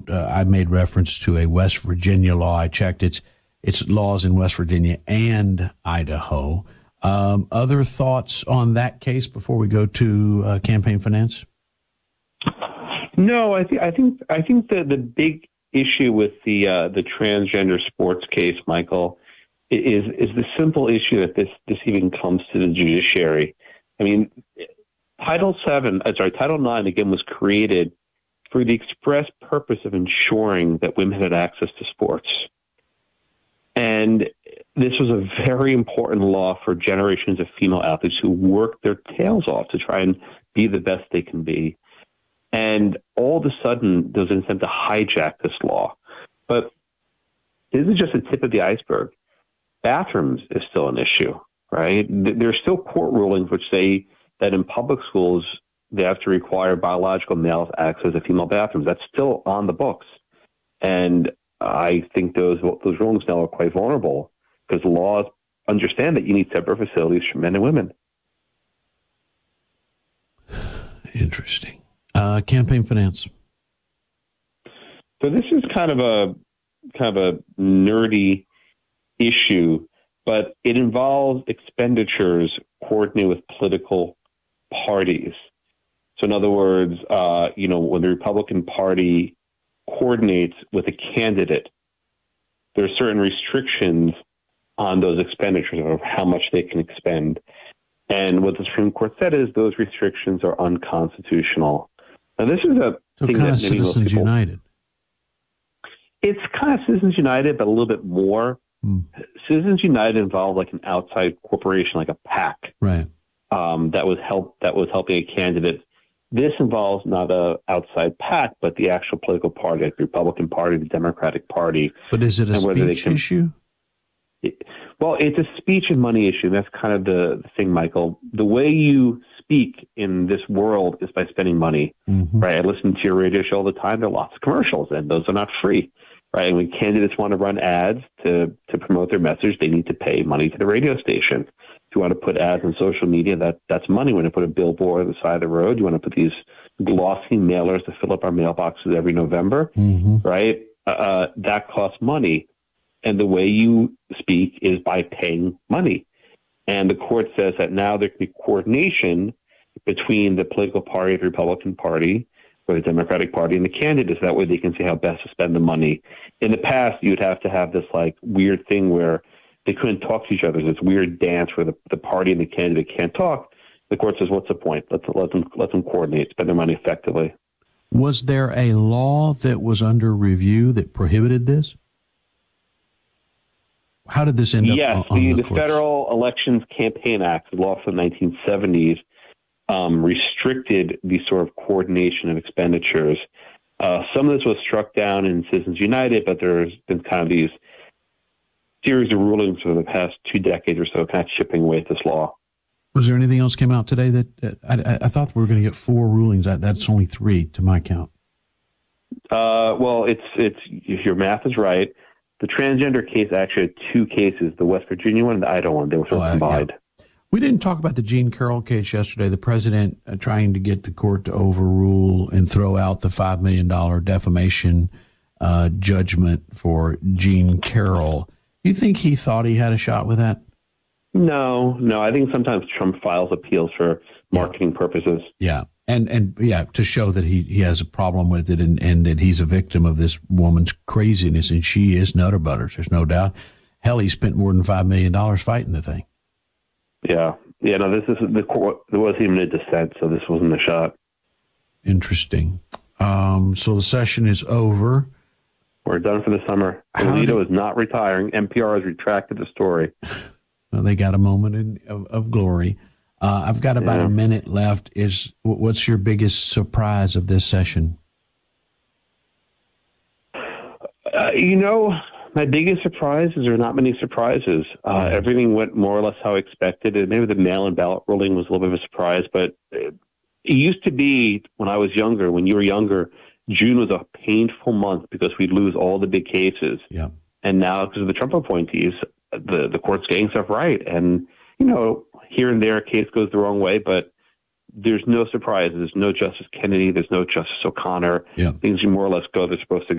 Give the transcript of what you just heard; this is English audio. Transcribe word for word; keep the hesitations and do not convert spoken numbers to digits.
quote, uh, I made reference to a West Virginia law. I checked its its laws in West Virginia and Idaho. Um, other thoughts on that case before we go to uh, campaign finance? No, I think I think I think the the big issue with the uh, the transgender sports case, Michael, is is the simple issue that this this even comes to the judiciary. I mean, Title Seven, uh, sorry, Title Nine again was created for the express purpose of ensuring that women had access to sports, and this was a very important law for generations of female athletes who worked their tails off to try and be the best they can be. And all of a sudden, there's an attempt to hijack this law. But this is just the tip of the iceberg. Bathrooms is still an issue, right? There are still court rulings which say that in public schools, they have to require biological males access to female bathrooms. That's still on the books. And I think those those rulings now are quite vulnerable because laws understand that you need separate facilities for men and women. Interesting. Uh, campaign finance. So this is kind of a kind of a nerdy issue, but it involves expenditures coordinated with political parties. So in other words, uh, you know, when the Republican Party coordinates with a candidate, there are certain restrictions on those expenditures of how much they can expend. And what the Supreme Court said is those restrictions are unconstitutional. Now, this is a so thing kind that of Citizens people, United. It's kind of Citizens United, but a little bit more. Hmm. Citizens United involved like an outside corporation, like a PAC, right? Um, that was help that was helping a candidate. This involves not a outside PAC, but the actual political party, like the Republican Party, the Democratic Party. But is it a speech can, issue? It, well, it's a speech and money issue. And that's kind of the, the thing, Michael. The way you speak in this world is by spending money, mm-hmm. right? I listen to your radio show all the time. There are lots of commercials, and those are not free, right? And when candidates want to run ads to, to promote their message, they need to pay money to the radio station. If you want to put ads on social media, that that's money. When you put a billboard on the side of the road, you want to put these glossy mailers to fill up our mailboxes every November, mm-hmm. right? Uh, that costs money. And the way you speak is by paying money. And the court says that now there can be coordination between the political party, the Republican Party, or the Democratic Party, and the candidates. That way they can see how best to spend the money. In the past, you'd have to have this like weird thing where they couldn't talk to each other. This weird dance where the, the party and the candidate can't talk. The court says, what's the point? Let's let them, let them coordinate, spend their money effectively. Was there a law that was under review that prohibited this? How did this end up yes, on, on the, the, the Federal Elections Campaign Act, the law from the nineteen seventies, um, restricted the sort of coordination of expenditures. Uh, some of this was struck down in Citizens United, but there's been kind of these series of rulings for the past two decades or so kind of chipping away at this law. Was there anything else came out today that uh, I, I thought we were going to get four rulings? That's only three to my count. Uh, well, it's it's if your math is right. The transgender case actually had two cases, the West Virginia one and the Idaho one. They were sort of oh, combined. Yeah. We didn't talk about the Jean Carroll case yesterday. The president uh, trying to get the court to overrule and throw out the five million dollars defamation uh, judgment for Jean Carroll. Do you think he thought he had a shot with that? No, no. I think sometimes Trump files appeals for marketing yeah. purposes. Yeah. And, and yeah, to show that he, he has a problem with it and, and that he's a victim of this woman's craziness, and she is nutter butters. There's no doubt. Hell, he spent more than five million dollars fighting the thing. Yeah. Yeah, no, this is the court. There wasn't even a dissent, so this wasn't a shot. Interesting. Um, so the session is over. We're done for the summer. Alito is not retiring. N P R has retracted the story. Well, they got a moment in, of, of glory. Uh, I've got about yeah. a minute left. Is what's your biggest surprise of this session? Uh, you know, my biggest surprise is there are not many surprises. Uh, mm-hmm. Everything went more or less how expected. And maybe the mail-in ballot ruling was a little bit of a surprise, but it, it used to be when I was younger, when you were younger, June was a painful month because we'd lose all the big cases. Yeah. And now, because of the Trump appointees, the, the court's getting stuff right. And, you know, here and there, a case goes the wrong way, but there's no surprises. There's no Justice Kennedy. There's no Justice O'Connor. Yeah. Things more or less go they're supposed to go.